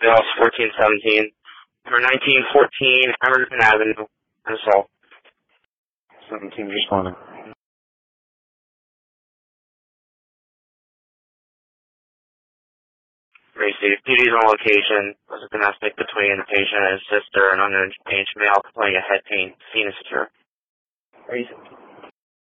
Dallas 1417. Number 1914, Emerson Avenue, assault. 17 responding. Received. Duties on location was a domestic between the patient and his sister, an underage male complaining of head pain. Scene is secure. Received.